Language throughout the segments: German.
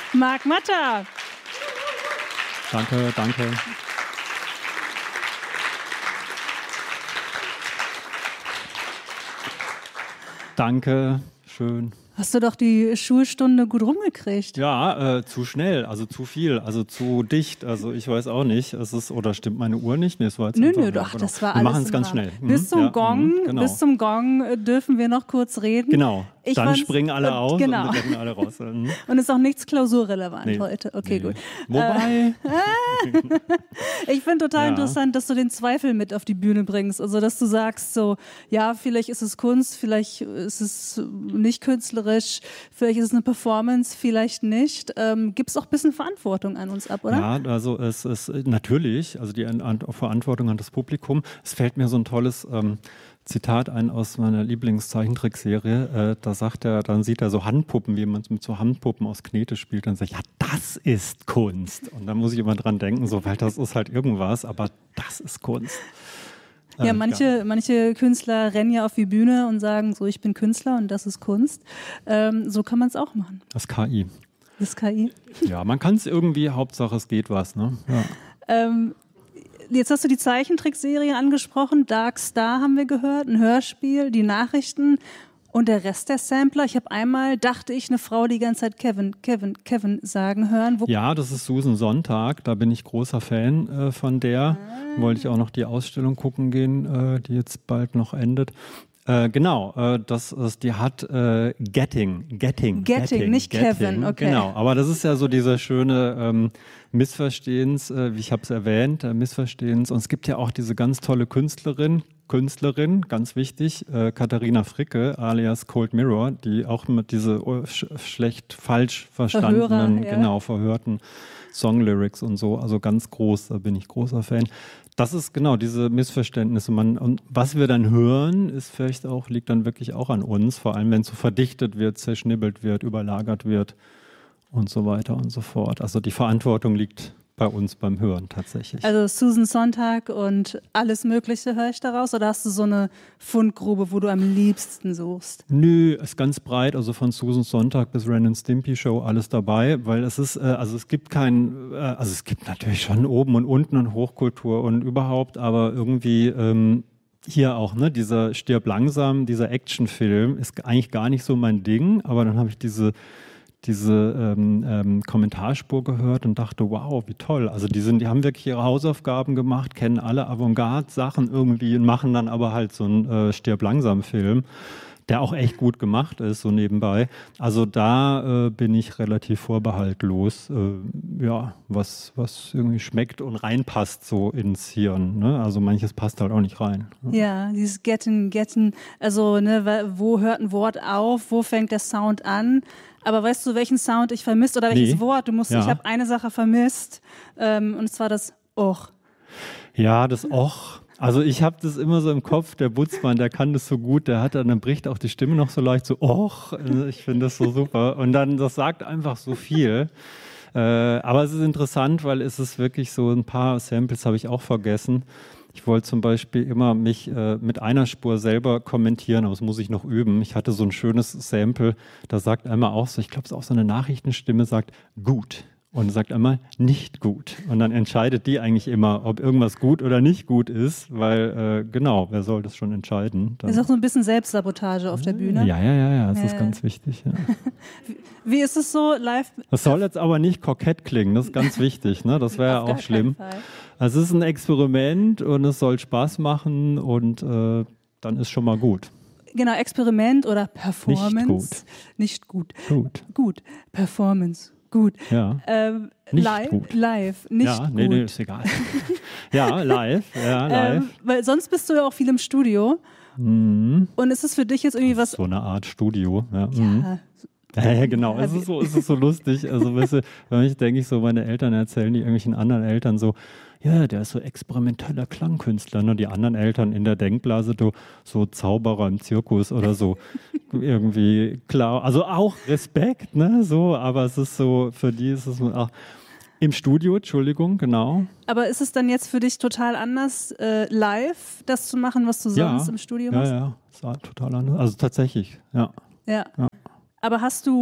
Marc Matter. Danke, danke. Danke, schön. Hast du doch die Schulstunde gut rumgekriegt? Ja, zu schnell, also zu viel, also zu dicht. Also ich weiß auch nicht, oder stimmt meine Uhr nicht? Nee, es war jetzt Nö, einfach, doch, genau. das war Wir alles machen es ganz schnell. Bis zum Gong, genau. bis zum Gong dürfen wir noch kurz reden. Genau, dann springen alle aus genau. und wir rennen alle raus. Und ist auch nichts klausurrelevant heute. Okay, gut. Wobei... Ich finde total interessant, dass du den Zweifel mit auf die Bühne bringst. Also, dass du sagst so, ja, vielleicht ist es Kunst, vielleicht ist es nicht künstlerisch, vielleicht ist es eine Performance, vielleicht nicht. Gibt es auch ein bisschen Verantwortung an uns ab, oder? Ja, also es ist natürlich, also die Verantwortung an das Publikum. Es fällt mir so ein tolles Zitat ein aus meiner Lieblingszeichentrickserie. Da sagt er, dann sieht er so Handpuppen, wie man mit so Handpuppen aus Knete spielt. Und sagt, ja, das ist Kunst. Und da muss ich immer dran denken, so, weil das ist halt irgendwas, aber das ist Kunst. Ja, manche Künstler rennen ja auf die Bühne und sagen so, ich bin Künstler und das ist Kunst. So kann man es auch machen. Das KI. Das KI? Ja, man kann es irgendwie, Hauptsache es geht was, ne? Ja. Jetzt hast du die Zeichentrickserie angesprochen, Dark Star haben wir gehört, ein Hörspiel, die Nachrichten und der Rest der Sampler. Ich habe einmal, dachte ich, eine Frau die ganze Zeit Kevin sagen hören. Ja, das ist Susan Sonntag, da bin ich großer Fan von der. Wollte ich auch noch die Ausstellung gucken gehen, die jetzt bald noch endet. Genau, die hat Getting, nicht Kevin, okay. Genau, aber das ist ja so dieser schöne Missverstehens, wie ich habe es erwähnt, Missverstehens. Und es gibt ja auch diese ganz tolle Künstlerin, ganz wichtig, Katharina Fricke, alias Cold Mirror, die auch mit diese falsch verstandenen, verhörten Songlyrics und so, also ganz groß, da bin ich großer Fan. Das ist genau diese Missverständnisse. Und was wir dann hören, liegt dann wirklich auch an uns, vor allem wenn es so verdichtet wird, zerschnibbelt wird, überlagert wird und so weiter und so fort. Also die Verantwortung liegt bei uns beim Hören tatsächlich. Also Susan Sonntag und alles Mögliche höre ich daraus? Oder hast du so eine Fundgrube, wo du am liebsten suchst? Nö, ist ganz breit, also von Susan Sonntag bis Ren and Stimpy Show alles dabei, weil es ist, es gibt natürlich schon oben und unten und Hochkultur und überhaupt, aber irgendwie hier auch, ne, dieser Stirb langsam, dieser Actionfilm ist eigentlich gar nicht so mein Ding, aber dann habe ich diese Kommentarspur gehört und dachte, wow, wie toll. Also die haben wirklich ihre Hausaufgaben gemacht, kennen alle Avantgarde-Sachen irgendwie und machen dann aber halt so einen Stirb-langsam-Film, der auch echt gut gemacht ist, so nebenbei. Also da bin ich relativ vorbehaltlos, was irgendwie schmeckt und reinpasst so ins Hirn. Ne? Also manches passt halt auch nicht rein. Ne? Ja, dieses Getten, also ne, wo hört ein Wort auf, wo fängt der Sound an? Aber weißt du, welchen Sound ich vermisst oder welches Wort? Ich habe eine Sache vermisst, und zwar das Och. Ja, das Och. Also ich habe das immer so im Kopf, der Butzmann, der kann das so gut, dann bricht auch die Stimme noch so leicht so, Och, ich finde das so super. Und dann, das sagt einfach so viel. Aber es ist interessant, weil es ist wirklich so, ein paar Samples habe ich auch vergessen. Ich wollte zum Beispiel immer mich mit einer Spur selber kommentieren, aber das muss ich noch üben. Ich hatte so ein schönes Sample, da sagt einmal auch so, ich glaube, es ist auch so eine Nachrichtenstimme, sagt gut und sagt einmal nicht gut. Und dann entscheidet die eigentlich immer, ob irgendwas gut oder nicht gut ist, weil wer soll das schon entscheiden? Dann ist auch so ein bisschen Selbstsabotage auf der Bühne. Ja, das ist ganz wichtig. Ja. Wie ist es so live? Das soll jetzt aber nicht kokett klingen, das ist ganz wichtig, ne? Das wäre ja auch schlimm. Also es ist ein Experiment und es soll Spaß machen und dann ist schon mal gut. Genau, Experiment oder Performance. Nicht gut. Gut. Performance. Gut. Ja. Live, nicht gut. Nee, ist egal. Ja, live. Weil sonst bist du ja auch viel im Studio. Mhm. Und ist es für dich jetzt irgendwie was... So eine Art Studio, ja. Ja, genau. Es ist so lustig. Also, weißt du, wenn ich denke, meine Eltern erzählen die irgendwelchen anderen Eltern so, ja, der ist so experimenteller Klangkünstler. Und die anderen Eltern in der Denkblase, so Zauberer im Zirkus oder so. Irgendwie klar. Also auch Respekt, ne? So, aber es ist so, für die ist es auch im Studio, Entschuldigung, genau. Aber ist es dann jetzt für dich total anders, live das zu machen, was du sonst im Studio machst? Ja, ist total anders. Also tatsächlich, ja. Ja. Aber hast du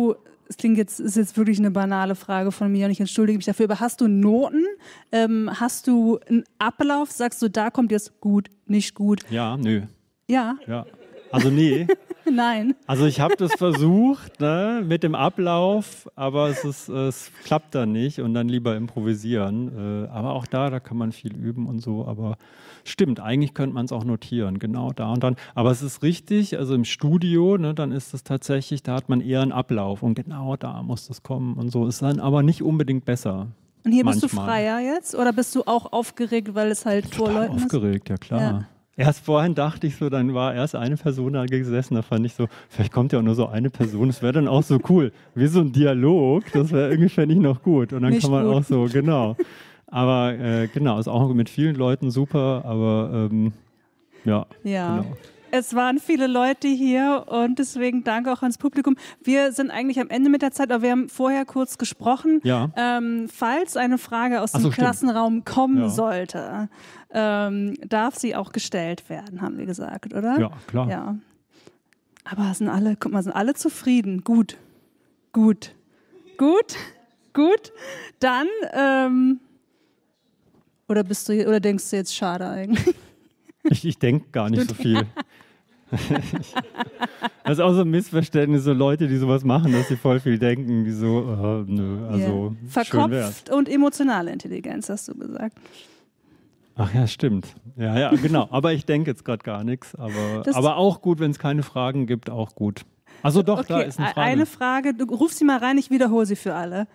ist jetzt wirklich eine banale Frage von mir und ich entschuldige mich dafür, aber hast du Noten? Hast du einen Ablauf? Sagst du, da kommt jetzt gut, nicht gut? Ja, nö. Ja? Ja. Also nee. Nein. Also ich habe das versucht, ne, mit dem Ablauf, aber es klappt dann nicht und dann lieber improvisieren. Aber auch da kann man viel üben und so. Aber stimmt, eigentlich könnte man es auch notieren, genau da und dann. Aber es ist richtig, also im Studio, ne, dann ist es tatsächlich, da hat man eher einen Ablauf und genau da muss das kommen und so. Ist dann aber nicht unbedingt besser. Und hier manchmal. Bist du freier jetzt oder bist du auch aufgeregt, weil es halt vor Leuten ist? Aufgeregt, ja klar. Ja. Erst vorhin dachte ich so, dann war erst eine Person da gesessen, da fand ich so, vielleicht kommt ja auch nur so eine Person, das wäre dann auch so cool, wie so ein Dialog, das wäre irgendwie, fände ich noch gut und dann Nicht kann man gut. auch so, genau. Aber genau, ist auch mit vielen Leuten super, aber ja. Ja. Genau. Es waren viele Leute hier und deswegen danke auch ans Publikum. Wir sind eigentlich am Ende mit der Zeit, aber wir haben vorher kurz gesprochen. Ja. Falls eine Frage aus Ach dem so, stimmt. Klassenraum kommen Ja. sollte, darf sie auch gestellt werden, haben wir gesagt, oder? Ja, klar. Ja. Aber sind alle zufrieden. Gut. Gut. Gut. Gut. Dann, oder denkst du jetzt schade eigentlich? Ich denke gar nicht so viel. Das ist auch so ein Missverständnis, so Leute, die sowas machen, dass sie voll viel denken, die so, nö, also schön wär's. Verkopft und emotionale Intelligenz, hast du gesagt. Ach ja, stimmt. Ja, genau. Aber ich denke jetzt gerade gar nichts. Aber auch gut, wenn es keine Fragen gibt, auch gut. Also doch, Okay, da ist eine Frage. eine Frage, du rufst sie mal rein, ich wiederhole sie für alle.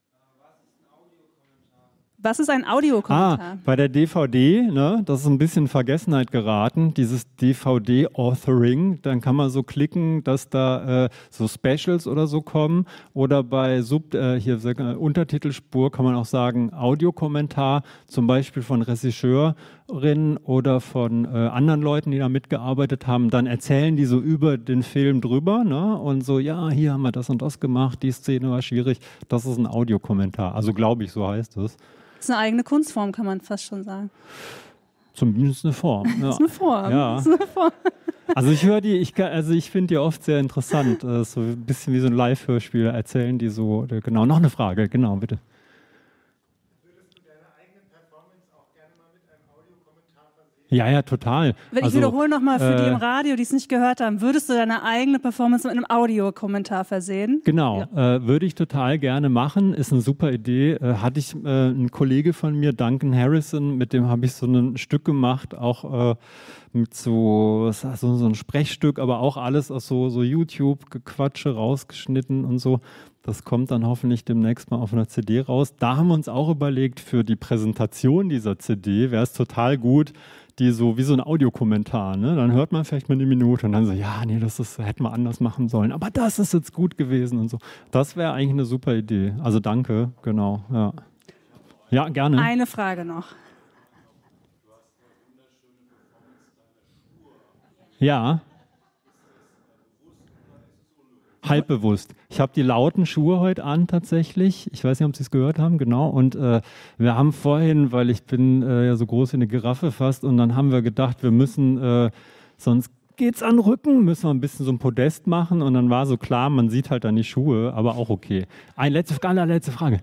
Was ist ein Audiokommentar? Bei der DVD, ne, das ist ein bisschen in Vergessenheit geraten, dieses DVD-Authoring, dann kann man so klicken, dass da so Specials oder so kommen oder bei Untertitelspur kann man auch sagen Audiokommentar, zum Beispiel von Regisseurinnen oder von anderen Leuten, die da mitgearbeitet haben, dann erzählen die so über den Film drüber, ne, und so, ja, hier haben wir das und das gemacht, die Szene war schwierig, das ist ein Audiokommentar, also glaube ich, so heißt es. Das ist eine eigene Kunstform, kann man fast schon sagen. Zumindest eine Form. Ja. Das ist eine Form. Ja. Das ist eine Form. Also ich finde die oft sehr interessant. So ein bisschen wie so ein Live-Hörspiel erzählen die so. Genau, noch eine Frage, genau, bitte. Würdest du deine eigene Performance auch gerne mal mit einem Audiokommentar versehen? Ja, total. Ich wiederhole nochmal für die im Radio, die es nicht gehört haben. Würdest du deine eigene Performance mit einem Audiokommentar versehen? Genau, Ja. würde ich total gerne machen. Ist eine super Idee. Hatte ich einen Kollege von mir, Duncan Harrison, mit dem habe ich so ein Stück gemacht, auch mit so ein Sprechstück, aber auch alles aus so YouTube-Gequatsche rausgeschnitten und so. Das kommt dann hoffentlich demnächst mal auf einer CD raus. Da haben wir uns auch überlegt, für die Präsentation dieser CD wäre es total gut, die so wie so ein Audiokommentar, ne? Dann hört man vielleicht mal eine Minute und dann so, ja, nee, hätten wir anders machen sollen, aber das ist jetzt gut gewesen und so. Das wäre eigentlich eine super Idee. Also danke, genau, ja. Ja, gerne. Eine Frage noch. Ja. Halb bewusst. Ich habe die lauten Schuhe heute an tatsächlich. Ich weiß nicht, ob Sie es gehört haben, genau. Und wir haben vorhin, weil ich bin ja so groß wie eine Giraffe fast, und dann haben wir gedacht, wir müssen, sonst geht's an den Rücken, müssen wir ein bisschen so ein Podest machen. Und dann war so klar, man sieht halt dann die Schuhe, aber auch okay. Allerletzte Frage.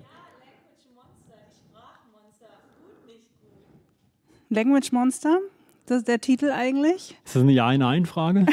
Language Monster? Das ist der Titel eigentlich? Ist das eine Ja-Nein-Frage?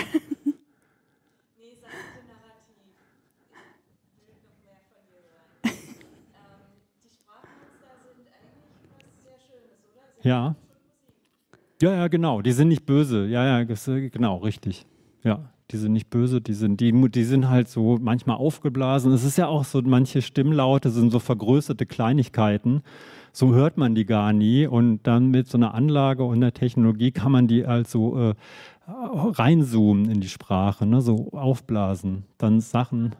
Ja. Ja, genau. Die sind nicht böse. Ja, genau, richtig. Ja, die sind nicht böse. Die sind halt so manchmal aufgeblasen. Es ist ja auch so, manche Stimmlaute sind so vergrößerte Kleinigkeiten. So hört man die gar nie. Und dann mit so einer Anlage und der Technologie kann man die also reinzoomen in die Sprache, ne? So aufblasen. Dann Sachen.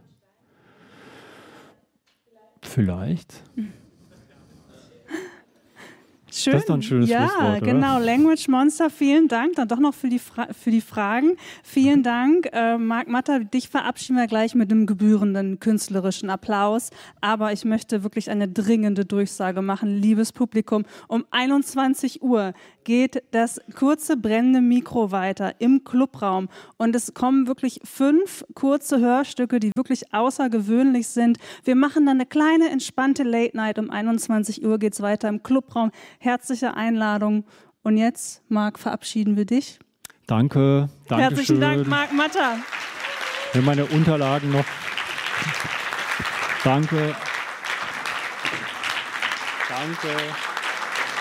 Vielleicht. Schön. Das ist doch ein schönes Schlusswort, oder? Genau. Language Monster, vielen Dank. Dann doch noch für die Fragen. Vielen Dank. Marc Matter, dich verabschieden wir gleich mit einem gebührenden künstlerischen Applaus. Aber ich möchte wirklich eine dringende Durchsage machen. Liebes Publikum, um 21 Uhr geht das kurze brennende Mikro weiter im Clubraum. Und es kommen wirklich 5 kurze Hörstücke, die wirklich außergewöhnlich sind. Wir machen dann eine kleine, entspannte Late Night. Um 21 Uhr geht es weiter im Clubraum. Herzliche Einladung. Und jetzt, Marc, verabschieden wir dich. Danke. Herzlichen Dank, Marc Matter. Hier meine Unterlagen noch. Danke. Danke.